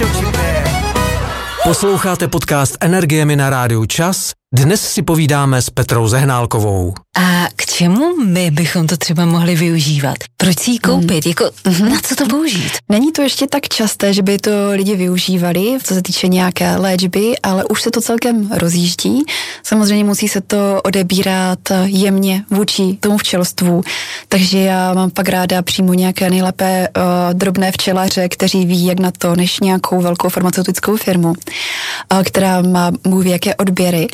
Posloucháte podcast Energiemi na rádiu Čas. Dnes si povídáme s Petrou Zehnálkovou. A k čemu my bychom to třeba mohli využívat? Proč si ji koupit? Na co to použít? Není to ještě tak časté, že by to lidi využívali, co se týče nějaké léčby, ale už se to celkem rozjíždí. Samozřejmě musí se to odebírat jemně vůči tomu včelstvu. Takže já mám pak ráda přímo nějaké nejlépe drobné včelaře, kteří ví, jak na to, než nějakou velkou farmaceutickou firmu, která má Bůh ví jaké odběry.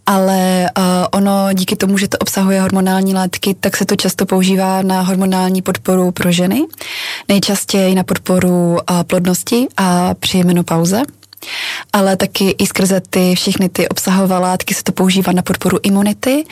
Ale ono díky tomu, že to obsahuje hormonální látky, tak se to často používá na hormonální podporu pro ženy, nejčastěji na podporu plodnosti a při menopauze. Ale taky i skrze všechny ty obsahové látky se to používá na podporu imunity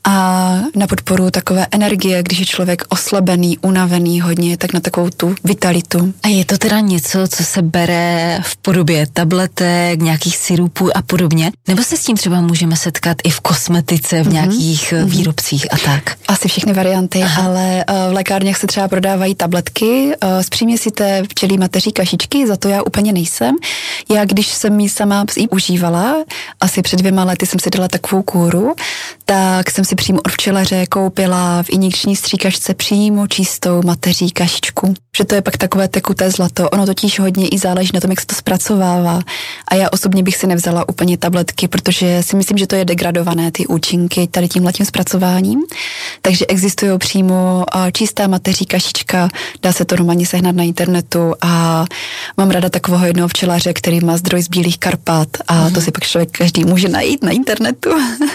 a na podporu takové energie, když je člověk oslabený, unavený hodně, tak na takovou tu vitalitu. A je to teda něco, co se bere v podobě tabletek, nějakých sirupů a podobně? Nebo se s tím třeba můžeme setkat i v kosmetice, v nějakých výrobcích a tak? Asi všechny varianty, ale v lékárnách se třeba prodávají tabletky z příměsité včelí mateří kašičky, za to já úplně nejsem. Já když jsem ji sama užívala, asi před 2 lety jsem si dala takovou kůru, tak jsem si přímo od včelaře koupila v injekční stříkačce přímo čistou mateří kašičku. Že to je pak takové tekuté zlato. Ono totiž hodně i záleží na tom, jak se to zpracovává. A já osobně bych si nevzala úplně tabletky, protože si myslím, že to je degradované, ty účinky tady tímhletím zpracováním. Takže existují přímo čistá mateří kašička, dá se to normálně sehnat na internetu a mám ráda takového jednoho včelaře, který má zdroj z Bílých Karpat a to si pak člověk každý může najít na internetu.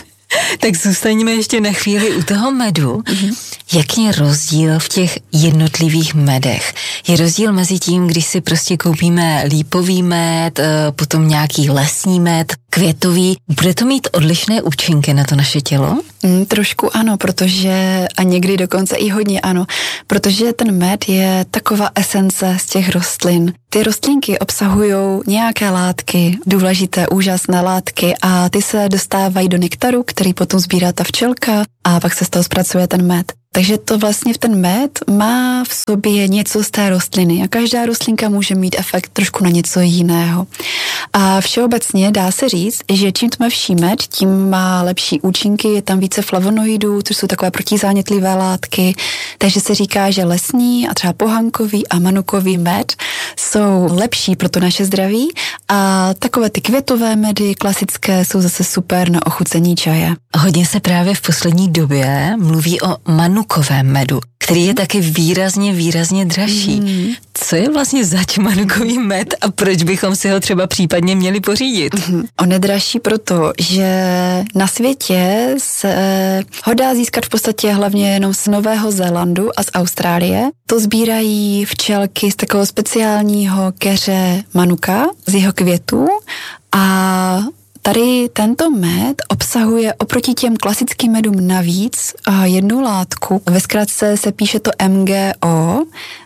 Tak zůstaňme ještě na chvíli u toho medu. Jaký je rozdíl v těch jednotlivých medech? Je rozdíl mezi tím, když si prostě koupíme lípový med, potom nějaký lesní med, květový. Bude to mít odlišné účinky na to naše tělo? Trošku ano, protože a někdy dokonce i hodně ano, protože ten med je taková esence z těch rostlin. Ty rostlinky obsahují nějaké látky, důležité, úžasné látky a ty se dostávají do nektaru, který potom sbírá ta včelka a pak se z toho zpracuje ten med. Takže to vlastně v ten med má v sobě něco z té rostliny a každá rostlinka může mít efekt trošku na něco jiného. A všeobecně dá se říct, že čím tmavší med, tím má lepší účinky, je tam více flavonoidů, což jsou takové protizánětlivé látky, takže se říká, že lesní a třeba pohankový a manukový med jsou lepší pro to naše zdraví a takové ty květové medy klasické jsou zase super na ochucení čaje. Hodně se právě v poslední době mluví o manukovém medu, který je taky výrazně dražší. Co je vlastně zač manukový med a proč bychom si ho třeba případně měli pořídit? On je dražší proto, že na světě se ho dá získat v podstatě hlavně jenom z Nového Zélandu a z Austrálie. To sbírají včelky z takového speciálního keře manuka, z jeho květů a tady tento med obsahuje oproti těm klasickým medům navíc jednu látku. Ve zkratce se píše to MGO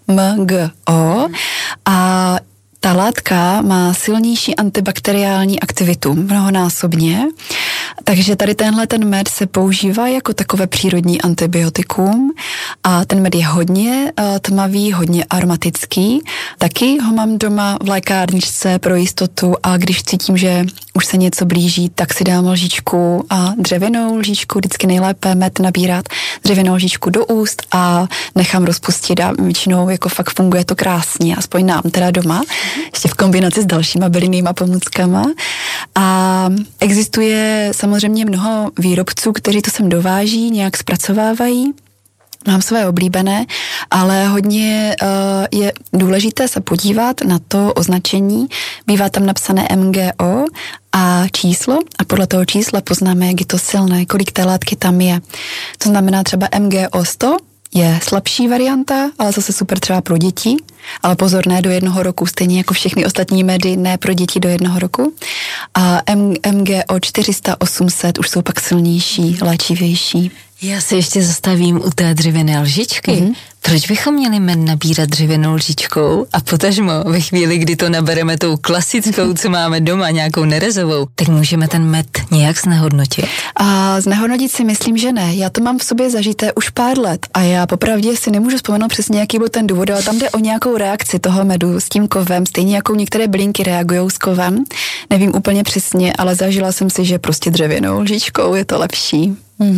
a ta látka má silnější antibakteriální aktivitu mnohonásobně, takže tady ten med se používá jako takové přírodní antibiotikum a ten med je hodně tmavý, hodně aromatický. Taky ho mám doma v lékárničce pro jistotu a když cítím, že už se něco blíží, tak si dám lžičku a dřevěnou lžičku, vždycky nejlépe med nabírat, dřevěnou lžičku do úst a nechám rozpustit a většinou jako fakt funguje to krásně, aspoň nám teda doma, ještě v kombinaci s dalšíma bylinnýma pomůckama. A existuje samozřejmě mnoho výrobců, kteří to sem dováží, nějak zpracovávají. Mám své oblíbené, ale hodně je důležité se podívat na to označení. Bývá tam napsané MGO a číslo a podle toho čísla poznáme, jak je to silné, kolik té látky tam je. To znamená třeba MGO 100 je slabší varianta, ale zase super třeba pro děti, ale pozor, ne do 1 roku, stejně jako všechny ostatní medy, ne pro děti do 1 roku. A MGO 400-800 už jsou pak silnější, léčivější. Já se ještě zastavím u té dřevěné lžičky, proč bychom měli med nabírat dřevěnou lžičkou a potažmo ve chvíli, kdy to nabereme tou klasickou, co máme doma, nějakou nerezovou, tak můžeme ten med nějak znehodnotit? A znehodnotit si myslím, že ne. Já to mám v sobě zažité už pár let a já popravdě si nemůžu vzpomenout přesně, jaký byl ten důvod, ale tam jde o nějakou reakci toho medu s tím kovem, stejně jako některé bylinky reagují s kovem. Nevím úplně přesně, ale zažila jsem si, že prostě dřevěnou lžičkou je to lepší.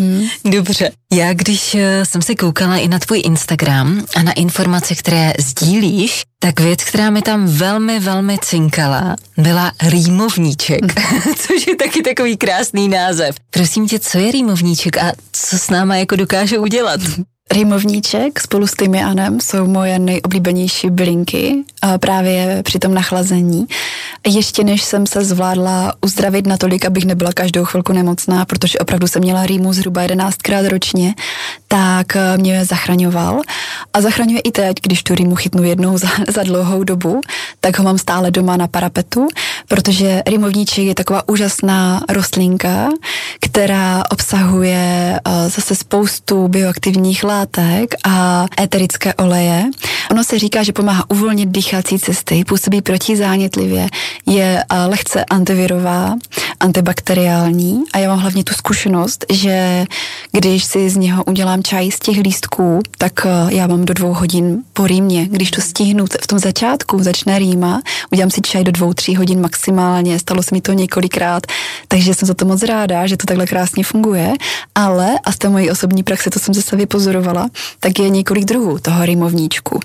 Dobře. Já když jsem se koukala i na tvůj Instagram a na informace, které sdílíš, tak věc, která mi tam velmi, velmi cinkala, byla rýmovníček, což je taky takový krásný název. Prosím tě, co je rýmovníček a co s náma jako dokáže udělat? Rýmovníček spolu s tymianem jsou moje nejoblíbenější bylinky právě při tom nachlazení. Ještě než jsem se zvládla uzdravit natolik, abych nebyla každou chvilku nemocná, protože opravdu jsem měla rýmu zhruba 11krát ročně, tak mě zachraňoval. A zachraňuje i teď, když tu rýmu chytnu jednou za dlouhou dobu, tak ho mám stále doma na parapetu, protože rýmovníček je taková úžasná rostlinka, která obsahuje zase spoustu bioaktivních látek a éterické oleje. Ono se říká, že pomáhá uvolnit dýchací cesty, působí protizánětlivě, je lehce antivirová, antibakteriální a já mám hlavně tu zkušenost, že když si z něho udělám čaj z těch lístků, tak já mám do 2 hodin po rýmě. Když to stihnu v tom začátku, začne rýma, udělám si čaj do 2-3 hodin maximálně, stalo se mi to několikrát, takže jsem za to moc ráda, že to takhle krásně funguje, ale a z té mojí osobní praxe, to jsem zase vypozorovala, tak je několik druhů toho rýmovníčku.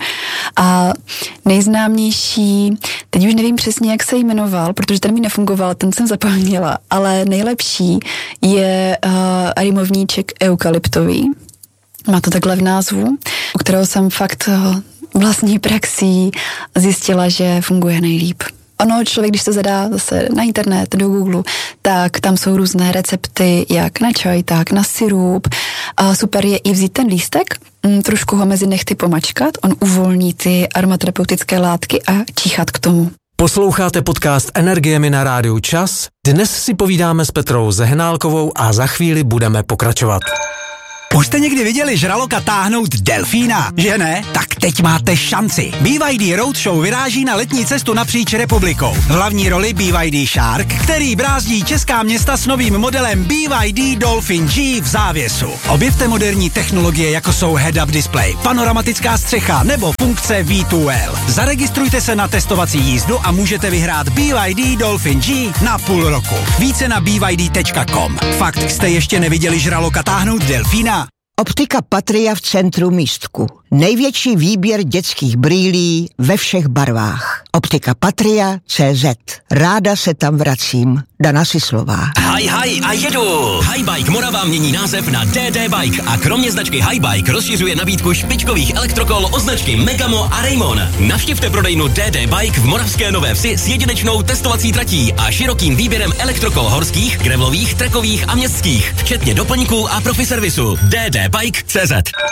A nejznámější, teď už nevím přesně, jak se jmenoval, protože ten mi nefungoval, ten jsem zapomněla, ale nejlepší je rýmovníček eukalyptový. Má to takhle v názvu, u kterého jsem fakt vlastní praxí zjistila, že funguje nejlíp. Ono, člověk, když to zadá zase na internet, do Google, tak tam jsou různé recepty, jak na čaj, tak na sirup. A super je i vzít ten lístek, trošku ho mezi nechty pomačkat, on uvolní ty aromaterapeutické látky a číchat k tomu. Posloucháte podcast Energiemi na rádiu Čas. Dnes si povídáme s Petrou Zehnálkovou a za chvíli budeme pokračovat. Už jste někdy viděli žraloka táhnout delfína, že ne? Tak teď máte šanci. BYD Roadshow vyráží na letní cestu napříč republikou. V hlavní roli BYD Shark, který brázdí česká města s novým modelem BYD Dolphin G v závěsu. Objevte moderní technologie, jako jsou head-up display, panoramatická střecha nebo funkce V2L. Zaregistrujte se na testovací jízdu a můžete vyhrát BYD Dolphin G na půl roku. Více na byd.com. Fakt jste ještě neviděli žraloka táhnout delfína? Optika Patria v centru Místku. Největší výběr dětských brýlí ve všech barvách. Optika Patria CZ. Ráda se tam vracím. Dana Sislová. Haj a jedu! Highbike Morava mění název na DD Bike a kromě značky Highbike rozšiřuje nabídku špičkových elektrokol od značky Megamo a Raymon. Navštivte prodejnu DD Bike v Moravské Nové Vsi s jedinečnou testovací tratí a širokým výběrem elektrokol horských, gravelových, trekových a městských, včetně doplňků a profi servisu. ddbike.cz.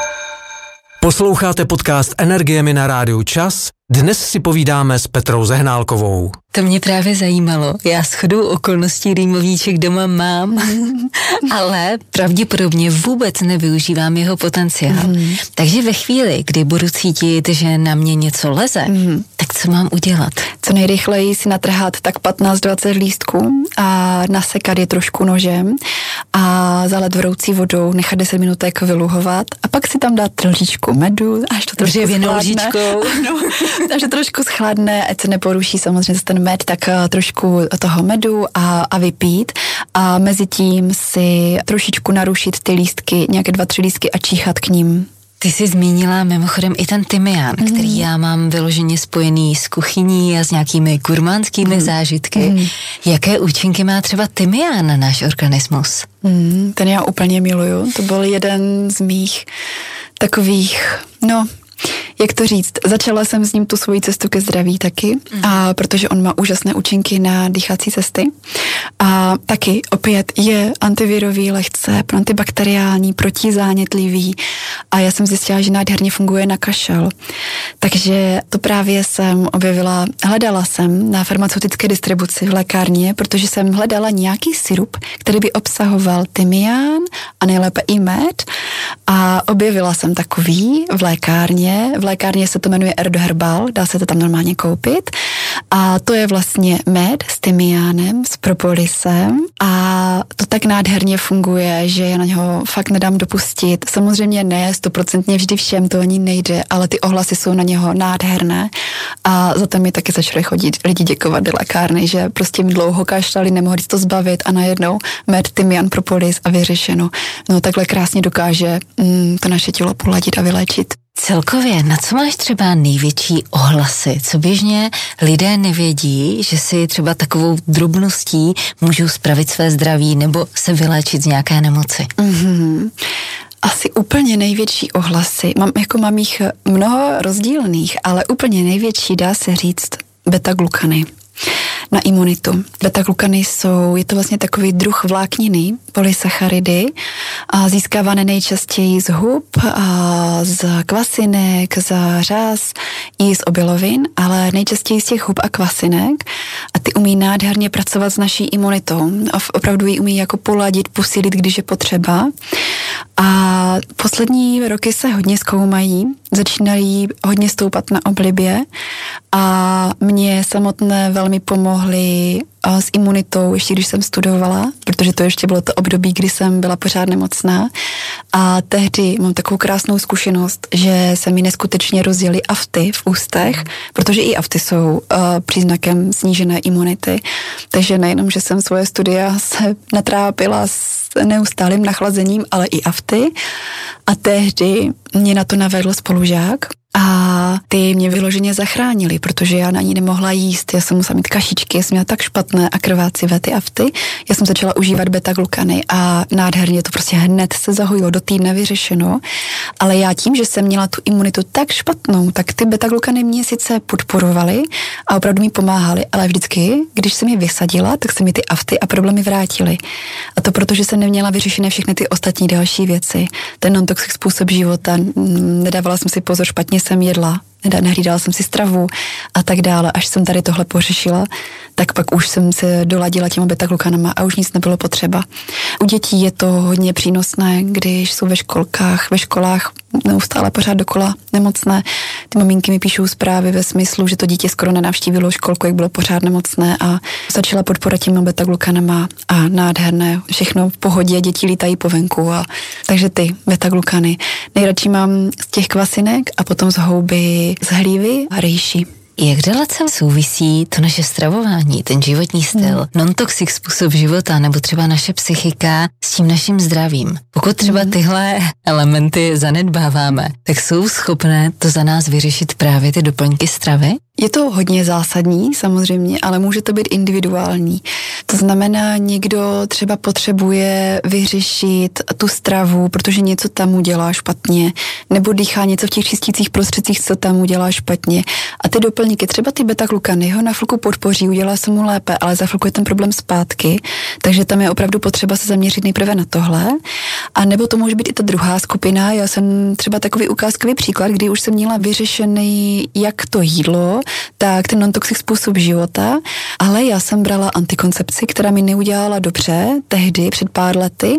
Posloucháte podcast Energiemi na rádiu Čas. Dnes si povídáme s Petrou Zehnálkovou. To mě právě zajímalo. Já shodou okolností rýmovníček doma mám, ale pravděpodobně vůbec nevyužívám jeho potenciál. Takže ve chvíli, kdy budu cítit, že na mě něco leze, tak co mám udělat? Co nejrychleji si natrhat tak 15-20 lístků a nasekat je trošku nožem a zalet vroucí vodou, nechat 10 minutek vyluhovat a pak si tam dát lžičku medu, až to trošku schladne. Až to trošku schladne, ať se neporuší samozřejmě ten med, tak trošku toho medu a vypít a mezi tím si trošičku narušit ty lístky, nějaké 2-3 lístky a číchat k ním. Ty jsi zmínila mimochodem i ten tymián, který já mám vyloženě spojený s kuchyní a s nějakými gurmánskými zážitky. Jaké účinky má třeba tymián na náš organismus? Ten já úplně miluju. To byl jeden z mých takových, jak to říct, začala jsem s ním tu svoji cestu ke zdraví taky, a protože on má úžasné účinky na dýchací cesty. A taky opět je antivirový, lehce antibakteriální, protizánětlivý a já jsem zjistila, že nádherně funguje na kašel. Takže to právě jsem objevila, hledala jsem na farmaceutické distribuci v lékárně, protože jsem hledala nějaký sirup, který by obsahoval tymián a nejlépe i med a objevila jsem takový v lékárně. V lékárně se to jmenuje Erdoherbal, dá se to tam normálně koupit a to je vlastně med s tymiánem, s propolisem a to tak nádherně funguje, že já na něho fakt nedám dopustit. Samozřejmě ne 100% vždy všem, to ani nejde, ale ty ohlasy jsou na něho nádherné a za to mi taky začaly chodit lidi děkovat do lékárny, že prostě mi dlouho kašlali, nemohli to zbavit a najednou med, tymián, propolis a vyřešeno. No takhle krásně dokáže to naše tělo poladit a vyléčit. Celkově, na co máš třeba největší ohlasy? Co běžně lidé nevědí, že si třeba takovou drobností můžou spravit své zdraví nebo se vyléčit z nějaké nemoci? Asi úplně největší ohlasy, mám jich mnoho rozdílných, ale úplně největší dá se říct beta-glukany na imunitu. Beta-glukany je to vlastně takový druh vlákniny, polysacharidy, a získávané nejčastěji z hub, z kvasinek, z řas i z obilovin, ale nejčastěji z těch hub a kvasinek a ty umí nádherně pracovat s naší imunitou. Opravdu ji umí jako poladit, posílit, když je potřeba. A poslední roky se hodně zkoumají, začínají hodně stoupat na oblibě a mě samotné velmi pomohly s imunitou, ještě když jsem studovala, protože to ještě bylo to období, kdy jsem byla pořád nemocná a tehdy mám takovou krásnou zkušenost, že se mi neskutečně rozjeli afty v ústech, protože i afty jsou příznakem snížené imunity, takže nejenom, že jsem svoje studia se natrápila s neustálým nachlazením, ale i afty a tehdy mě na to navedl spolužák a ty mě vyloženě zachránili, protože já na ní nemohla jíst, já jsem musela mít kašičky, já jsem měla tak špatné a krvácivé ty afty, já jsem začala užívat beta-glukany a nádherně to prostě hned se zahojilo, do týdne vyřešeno, ale já tím, že jsem měla tu imunitu tak špatnou, tak ty beta-glukany mě sice podporovaly a opravdu mi pomáhaly, ale vždycky, když jsem je vysadila, tak se mi ty afty a problémy vrátily. A to proto, že jsem neměla vyřešené všechny ty ostatní další věci. Ten non-toxic způsob života, nedávala jsem si pozor, špatně jsem jedla, nehlídala jsem si stravu a tak dále. Až jsem tady tohle pořešila, tak pak už jsem se doladila těma beta-glukanama a už nic nebylo potřeba. U dětí je to hodně přínosné, když jsou ve školách neustále pořád dokola nemocné. Ty maminky mi píšou zprávy ve smyslu, že to dítě skoro nenavštívilo školku, jak bylo pořád nemocné a začala podpora těma beta-glukanama a nádherné, všechno v pohodě, děti lítají po venku takže ty beta-glukany. Nejradši mám z těch kvasinek a potom z houby, z hlívy a rejši. Jak dalece souvisí to naše stravování, ten životní styl, non-toxic způsob života nebo třeba naše psychika s tím naším zdravím? Pokud třeba tyhle elementy zanedbáváme, tak jsou schopné to za nás vyřešit právě ty doplňky stravy? Je to hodně zásadní samozřejmě, ale může to být individuální. To znamená, někdo třeba potřebuje vyřešit tu stravu, protože něco tam udělá špatně, nebo dýchá něco v těch čistících prostředcích, co tam udělá špatně. A ty doplňky, třeba ty beta-glukany, ho na chvilku podpoří, udělá se mu lépe, ale za chvilku je ten problém zpátky, takže tam je opravdu potřeba se zaměřit nejprve na tohle. A nebo to může být i ta druhá skupina. Já jsem třeba takový ukázkový příklad, kdy už jsem měla vyřešený jak to jídlo, tak ten non-toxic způsob života, ale já jsem brala antikoncepci, která mi neudělala dobře tehdy, před pár lety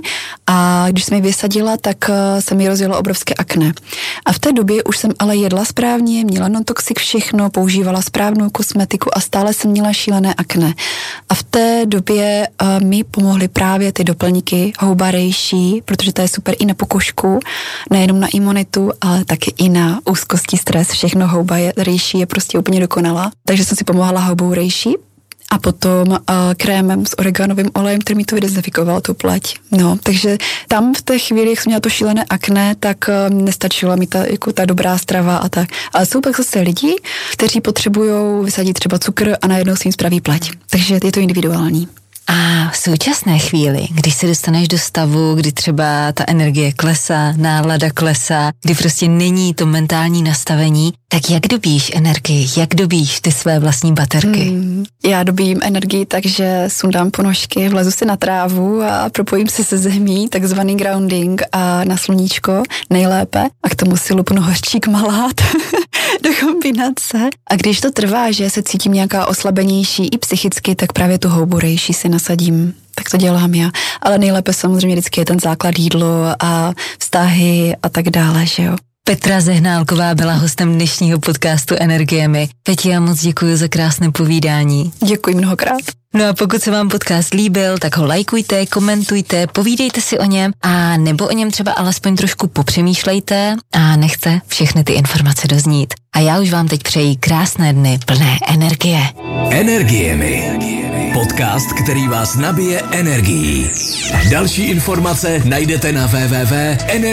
a když jsem ji vysadila, tak se mi rozjelo obrovské akné. A v té době už jsem ale jedla správně, měla non-toxic všechno, používala správnou kosmetiku a stále jsem měla šílené akné. A v té době mi pomohly právě ty doplňky houba rejší, protože to je super i na pokožku, nejenom na imunitu, ale taky i na úzkosti, stres, všechno houba rejší je prostě úplně dokonalá. Takže jsem si pomohla houbou rejší a potom krémem s oreganovým olejem, který mi to vydezinfikoval, tu pleť. No, takže tam v té chvíli, jak jsem měla to šílené akné, tak nestačila mi ta dobrá strava a tak. Ale jsou pak zase lidi, kteří potřebují vysadit třeba cukr a najednou si jim spraví pleť. Takže je to individuální. A v současné chvíli, když se dostaneš do stavu, kdy třeba ta energie klesá, nálada klesá, kdy prostě není to mentální nastavení, tak jak dobíš energii, jak dobíš ty své vlastní baterky? Já dobím energii, takže sundám ponožky, vlezu si na trávu a propojím se se zemí, takzvaný grounding a na sluníčko nejlépe. A k tomu si lupnu hořčík malát do kombinace. A když to trvá, že se cítím nějaká oslabenější i psychicky, tak právě tu houbu rejší si nasadím. Tak to dělám já. Ale nejlépe samozřejmě vždycky je ten základ jídlo a vztahy a tak dále, že jo. Petra Zehnálková byla hostem dnešního podcastu Energiemi. Peti, já moc děkuji za krásné povídání. Děkuji mnohokrát. No a pokud se vám podcast líbil, tak ho lajkujte, komentujte, povídejte si o něm a nebo o něm třeba alespoň trošku popřemýšlejte a nechte všechny ty informace doznít. A já už vám teď přeji krásné dny plné energie. Energiemi. Podcast, který vás nabije energií. Další informace najdete na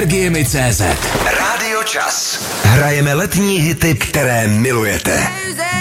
www.energiemi.cz. Rádio Čas. Hrajeme letní hity, které milujete.